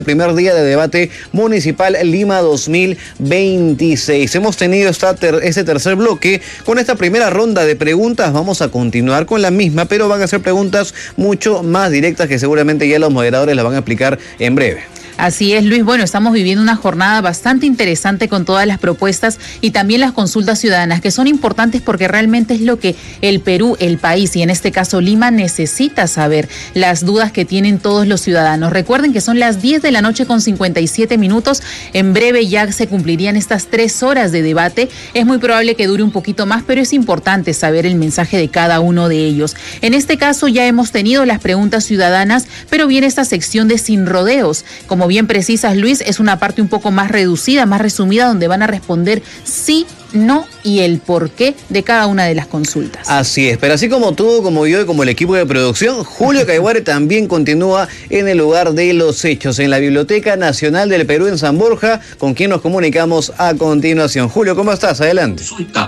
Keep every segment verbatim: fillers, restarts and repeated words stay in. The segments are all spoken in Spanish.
Primer día de debate municipal Lima dos mil veintiséis. Hemos tenido esta ter este tercer bloque con esta primera ronda de preguntas. Vamos a continuar con la misma, pero van a ser preguntas mucho más directas que seguramente ya los moderadores las van a explicar en breve. Así es, Luis. Bueno, estamos viviendo una jornada bastante interesante con todas las propuestas y también las consultas ciudadanas, que son importantes porque realmente es lo que el Perú, el país, y en este caso Lima, necesita saber, las dudas que tienen todos los ciudadanos. Recuerden que son las diez de la noche con cincuenta y siete minutos. En breve ya se cumplirían estas tres horas de debate. Es muy probable que dure un poquito más, pero es importante saber el mensaje de cada uno de ellos. En este caso ya hemos tenido las preguntas ciudadanas, pero viene esta sección de Sin Rodeos. Como bien precisas, Luis, es una parte un poco más reducida, más resumida, donde van a responder sí, no y el porqué de cada una de las consultas. Así es, pero así como tú, como yo y como el equipo de producción, Julio Caiguare también continúa en el lugar de los hechos, en la Biblioteca Nacional del Perú en San Borja, con quien nos comunicamos a continuación. Julio, ¿cómo estás? Adelante.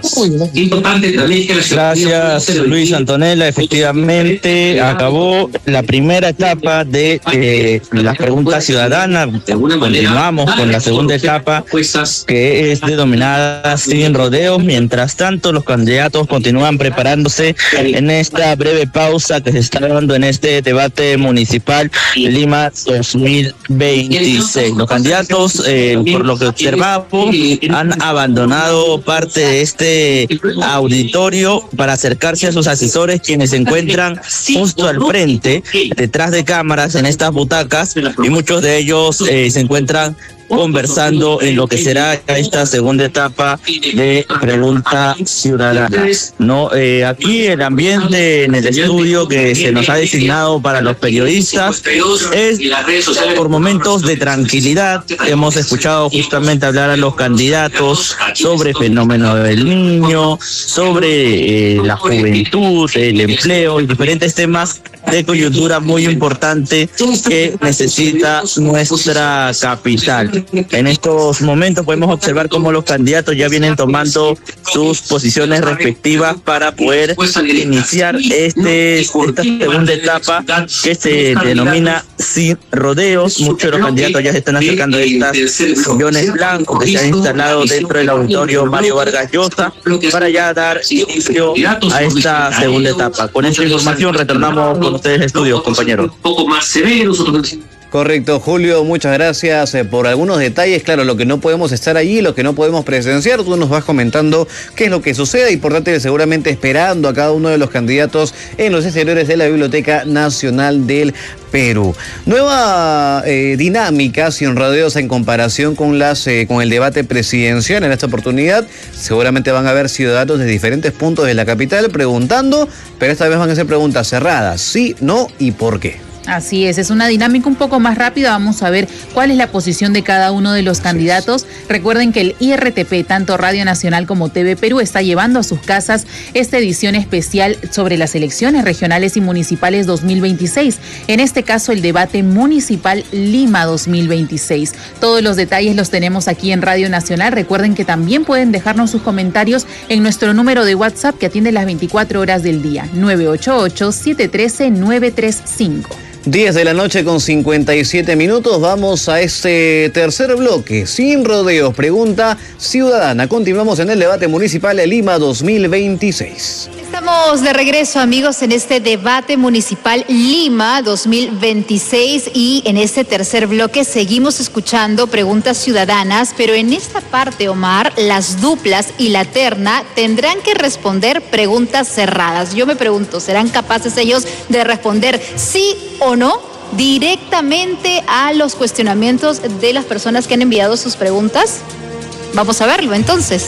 Gracias, Luis Antonella. Efectivamente, acabó la primera etapa de eh, las preguntas ciudadanas. Continuamos con la segunda etapa, que es denominada Sin Rodeos. Mientras tanto, los candidatos continúan preparándose en esta breve pausa que se está dando en este debate municipal Lima dos mil veintiséis. Los candidatos, eh, por lo que observamos, han abandonado parte de este auditorio para acercarse a sus asesores, quienes se encuentran justo al frente, detrás de cámaras, en estas butacas, y muchos de ellos eh, se encuentran conversando en lo que será esta segunda etapa de pregunta ciudadana. No, eh, aquí el ambiente en el estudio que se nos ha designado para los periodistas es por momentos de tranquilidad. Hemos escuchado justamente hablar a los candidatos sobre el fenómeno del niño, sobre eh, la juventud, el empleo y diferentes temas de coyuntura muy importante que necesita nuestra capital. En estos momentos podemos observar cómo los candidatos ya vienen tomando sus posiciones respectivas para poder iniciar este, esta segunda etapa que se denomina Sin Rodeos. Muchos de los candidatos ya se están acercando a estas sillones blancos que se han instalado dentro del auditorio Mario Vargas Llosa para ya dar inicio a esta segunda etapa. Con esta información retornamos con ustedes a estudios, compañeros. Un poco más severos, otros... Correcto, Julio, muchas gracias eh, por algunos detalles. Claro, lo que no podemos estar allí, lo que no podemos presenciar, tú nos vas comentando qué es lo que sucede. Importante, seguramente esperando a cada uno de los candidatos en los exteriores de la Biblioteca Nacional del Perú. Nueva eh, dinámica, Sin Rodeos, en comparación con las eh, con el debate presidencial. En esta oportunidad seguramente van a haber ciudadanos de diferentes puntos de la capital preguntando, pero esta vez van a ser preguntas cerradas, sí, no y por qué. Así es, es una dinámica un poco más rápida. Vamos a ver cuál es la posición de cada uno de los candidatos. Recuerden que el I R T P, tanto Radio Nacional como T V Perú, está llevando a sus casas esta edición especial sobre las elecciones regionales y municipales dos mil veintiséis. En este caso, el debate municipal Lima dos mil veintiséis. Todos los detalles los tenemos aquí en Radio Nacional. Recuerden que también pueden dejarnos sus comentarios en nuestro número de WhatsApp que atiende las veinticuatro horas del día, nueve ocho ocho, siete uno tres, nueve tres cinco. diez de la noche con cincuenta y siete minutos, vamos a este tercer bloque, Sin Rodeos, pregunta ciudadana. Continuamos en el debate municipal de Lima dos mil veintiséis. Estamos de regreso, amigos, en este debate municipal Lima dos mil veintiséis, y en este tercer bloque seguimos escuchando preguntas ciudadanas, pero en esta parte, Omar, las duplas y la terna tendrán que responder preguntas cerradas. Yo me pregunto, ¿serán capaces ellos de responder sí o no directamente a los cuestionamientos de las personas que han enviado sus preguntas? Vamos a verlo entonces.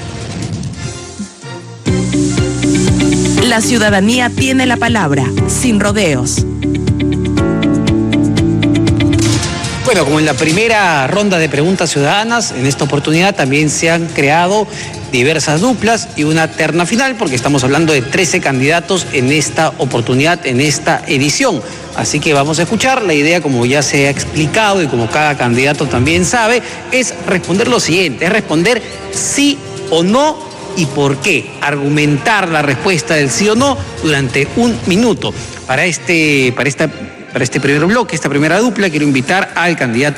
La ciudadanía tiene la palabra, Sin Rodeos. Bueno, como en la primera ronda de preguntas ciudadanas, en esta oportunidad también se han creado diversas duplas y una terna final, porque estamos hablando de trece candidatos en esta oportunidad, en esta edición. Así que vamos a escuchar. La idea, como ya se ha explicado y como cada candidato también sabe, es responder lo siguiente, es responder sí o no y por qué. Argumentar la respuesta del sí o no durante un minuto. Para, este, para esta para este primer bloque, esta primera dupla, quiero invitar al candidato